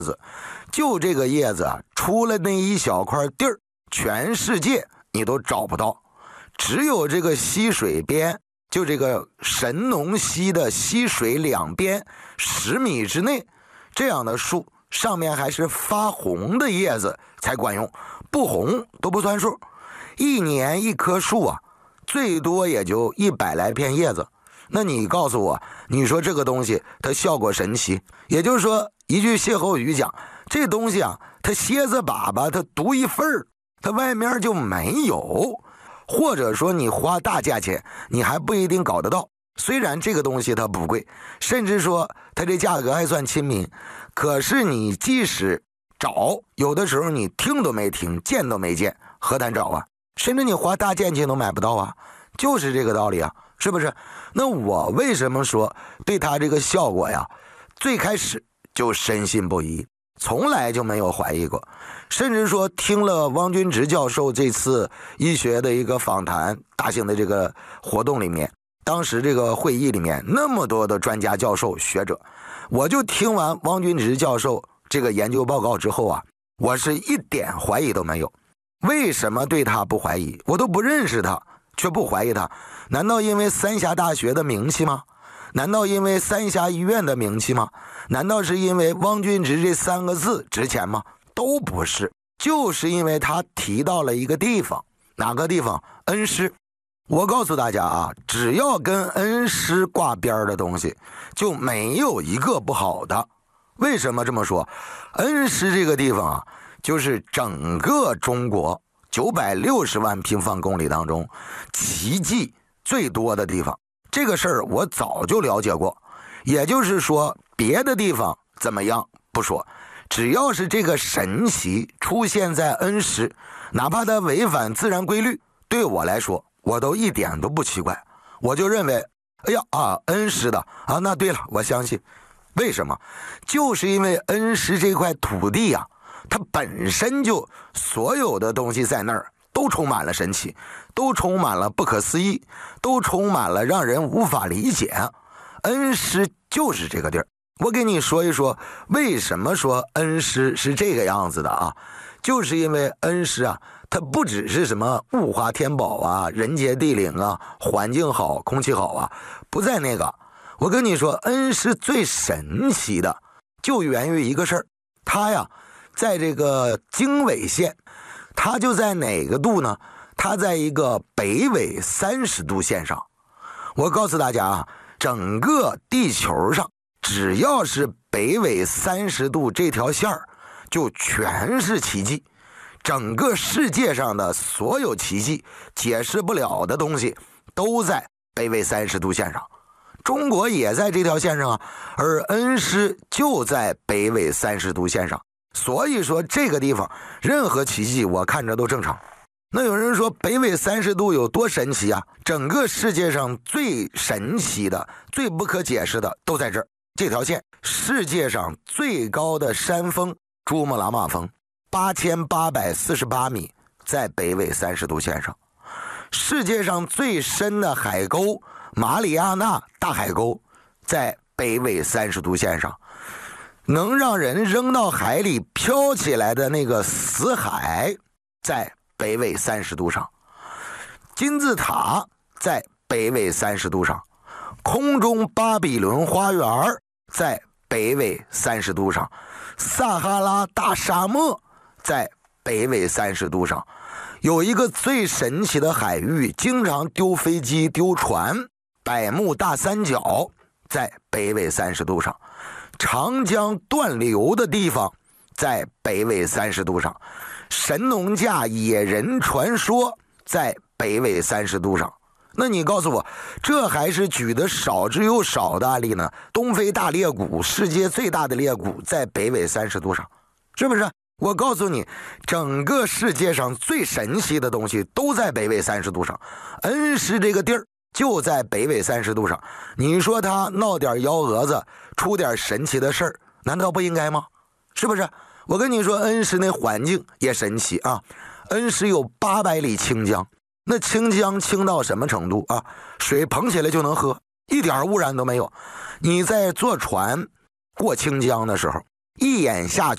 子，就这个叶子啊，除了那一小块地儿，全世界你都找不到，只有这个溪水边，就这个神农溪的溪水两边10米之内，这样的树上面还是发红的叶子才管用，不红都不算数。一年一棵树啊，最多也就100来片叶子。那你告诉我，你说这个东西它效果神奇，也就是说一句歇后语讲，这东西啊，它蝎子粑粑它独一份儿，它外面就没有。或者说你花大价钱你还不一定搞得到，虽然这个东西它不贵，甚至说它这价格还算亲民，可是你即使找，有的时候你听都没听，见都没见，何谈找啊？甚至你花大价钱都买不到啊，就是这个道理啊，是不是？那我为什么说对它这个效果呀，最开始就深信不疑，从来就没有怀疑过，甚至说听了汪君直教授这次医学的一个访谈，大型的这个活动里面，当时这个会议里面那么多的专家教授学者，我就听完汪君直教授这个研究报告之后啊，我是一点怀疑都没有。为什么对他不怀疑？我都不认识他却不怀疑他，难道因为三峡大学的名气吗？难道因为三峡医院的名气吗？难道是因为汪君直这3个字值钱吗？都不是，就是因为他提到了一个地方。哪个地方？恩施。我告诉大家啊，只要跟恩施挂边的东西就没有一个不好的。为什么这么说？恩施这个地方啊，就是整个中国960万平方公里当中奇迹最多的地方。这个事儿我早就了解过，也就是说别的地方怎么样不说，只要是这个神奇出现在恩施，哪怕它违反自然规律，对我来说我都一点都不奇怪。我就认为哎呀恩施的啊，那对了，我相信。为什么？就是因为恩施这块土地啊，它本身就所有的东西在那儿都充满了神奇，都充满了不可思议，都充满了让人无法理解。恩施就是这个地儿。我给你说一说为什么说恩施是这个样子的啊，就是因为恩施啊，它不只是什么物华天宝啊，人杰地灵啊，环境好，空气好啊，不在那个。我跟你说，恩施最神奇的就源于一个事儿，它呀在这个经纬线，它就在哪个度呢？它在一个北纬30度线上。我告诉大家啊，整个地球上只要是北纬30度这条线儿，就全是奇迹。整个世界上的所有奇迹，解释不了的东西，都在北纬30度线上。中国也在这条线上啊，而恩施就在北纬30度线上。所以说这个地方任何奇迹我看着都正常。那有人说北纬30度有多神奇啊？整个世界上最神奇的、最不可解释的都在这儿。这条线，世界上最高的山峰珠穆朗玛峰8848米，在北纬30度线上。世界上最深的海沟马里亚纳大海沟，在北纬30度线上。能让人扔到海里飘起来的那个死海，在北纬30度上。金字塔在北纬30度上。空中巴比伦花园在北纬30度上。撒哈拉大沙漠在北纬30度上。有一个最神奇的海域，经常丢飞机丢船，百慕大三角在北纬30度上。长江断流的地方在北纬30度上。神农架野人传说在北纬30度上。那你告诉我，这还是举的少之又少的案例呢？东非大裂谷，世界最大的裂谷在北纬30度上，是不是？我告诉你，整个世界上最神奇的东西都在北纬30度上。恩施这个地儿就在北纬30度上。你说他闹点幺蛾子，出点神奇的事儿，难道不应该吗？是不是？我跟你说，恩施那环境也神奇啊。恩施有800里清江，那清江清到什么程度啊？水捧起来就能喝，一点污染都没有。你在坐船过清江的时候，一眼下